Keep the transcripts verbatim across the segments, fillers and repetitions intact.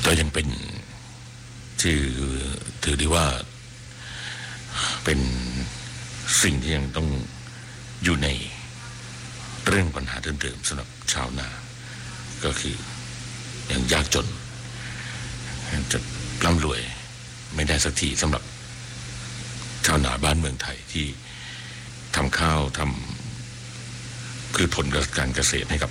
ก็ยังเป็นที่ถือได้ว่าเป็นสิ่งที่ยังต้องอยู่ในเรื่องปัญหาเดิมๆสำหรับชาวนาก็คือยังยากจนจะร่ำรวยไม่ได้สักทีสำหรับชาวนาบ้านเมืองไทยที่ทำข้าวทำพืชผลการเกษตรให้กับ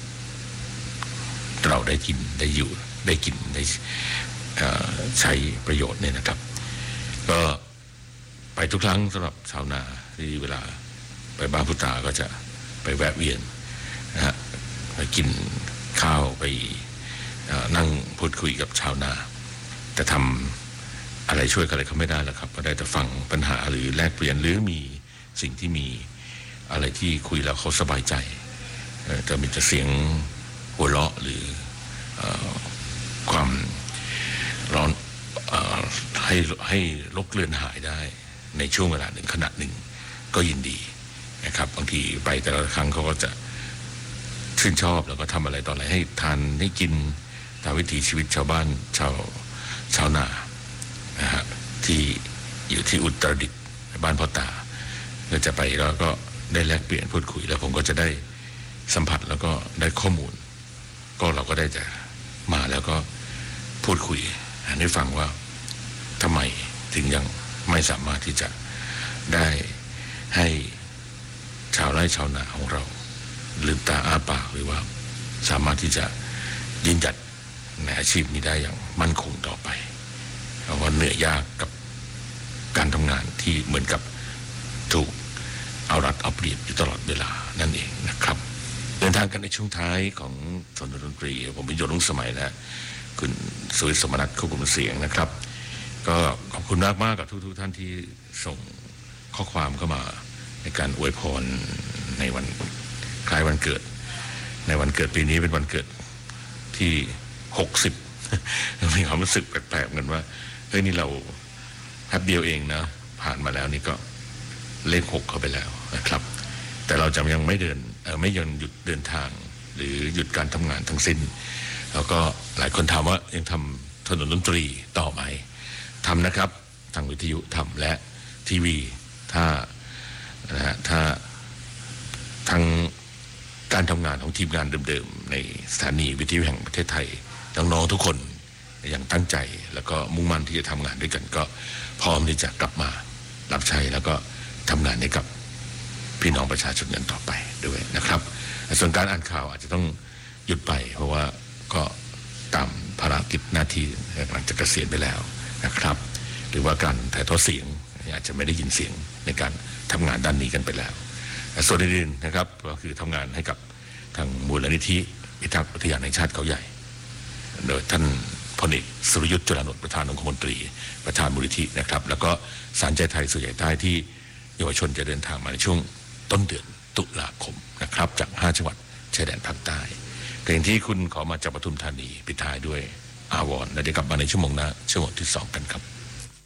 เราได้กินได้อยู่ได้กินได้ใช้ประโยชน์เนี่ยนะครับก็ไปทุกครั้งสำหรับชาวนาที่เวลาไปบ้านพุตาก็จะไปแวะเวียนนะฮะไปกินข้าวไปนั่งพูดคุยกับชาวนาแต่ทำอะไรช่วยอะไรเขาไม่ได้แล้วครับก็ได้แต่ฟังปัญหาหรือแลกเปลี่ยนหรือมีสิ่งที่มีอะไรที่คุยแล้วเขาสบายใจจะมีแต่เสียงหัวเราะหรือความร้อนให้ให้ลบเลือนหายได้ในช่วงเวลาหนึ่งขณะหนึ่งก็ยินดีนะครับบางทีไปแต่ละครั้งเขาก็จะชื่นชอบแล้วก็ทำอะไรต่ออะไรให้ทานให้กินตามวิถีชีวิตชาวบ้านชาวชาวนานะฮะที่อยู่ที่อุตรดิตถ์บ้านพ่อตาก็จะไปแล้วก็ได้แลกเปลี่ยนพูดคุยแล้วผมก็จะได้สัมผัสแล้วก็ได้ข้อมูลก็เราก็ได้จะมาแล้วก็พูดคุยให้ฟังว่าทำไมถึงยังไม่สามารถที่จะได้ให้ชาวไร่ชาวนาของเราลืมตาอ้าปากหรือว่าสามารถที่จะยืนหยัดในอาชีพนี้ได้อย่างมั่นคงต่อไปเพราะว่าเหนื่อยยากกับการทำงานที่เหมือนกับถูกเอารัดเอาเปรียบอยู่ตลอดเวลานั่นเองนะครับเดินทางกันในช่วงท้ายของสนทนาดนตรีผมเป็นโยรุ่งสมัยและคุณสุวิทย์สมนัสควบคุมเสียงนะครับก็ขอบคุณมากมากกับทุกๆท่านที่ส่งข้อความเข้ามาในการอวยพรในวันคล้ายวันเกิดในวันเกิดปีนี้เป็นวันเกิดที่หกสิบมีความรู้สึกแปลกๆกันว่าเฮ้ยนี่เราแป๊บเดียวเองนะผ่านมาแล้วนี่ก็เลขหกเข้าไปแล้วนะครับแต่เราจะยังไม่เดินเออไม่ยังหยุดเดินทางหรือหยุดการทำงานทั้งสิ้นแล้วก็หลายคนถามว่ายังทำถนนดนตรีต่อไหมทำนะครับทางวิทยุทำและทีวีถ้านะฮะถ้าทางการทำงานของทีมงานเดิมๆในสถานีวิทยุแห่งประเทศไทยน้องๆทุกคนอย่างตั้งใจแล้วก็มุ่งมั่นที่จะทำงานด้วยกันก็พร้อมที่จะกลับมารับใช้แล้วก็ทำงานให้กับพี่น้องประชาชนกันต่อไปด้วยนะครับส่วนการอ่านข่าวอาจจะต้องหยุดไปเพราะว่าก็ตามภารกิจหน้าที่หลังจากเกษียณไปแล้วนะครับหรือว่าการถ่ายทอดเสียงอาจจะไม่ได้ยินเสียงในการทำงานด้านนี้กันไปแล้วส่วนอื่นๆนะครับก็คือทำงานให้กับทางมูลนิธิพิทักษ์อุทยานแห่งชาติเขาใหญ่โดยท่านพลเอกสุรยุทธ์จุลานนท์ประธานองคมนตรีประธานมูลนิธินะครับแล้วก็ศาลใจไทยสุใหญ่ใต้ที่เยาวชนจะเดินทางมาในช่วงต้นเดือนตุลาคมนะครับจากห้าจังหวัดชายแดนภาคใต้เพลงที่คุณขอมาจากปทุมธานีปิดท้ายด้วยอาวรณ์และเดี๋ยวกลับมาในชั่วโมงหน้าชั่วโมงที่สองกันครับ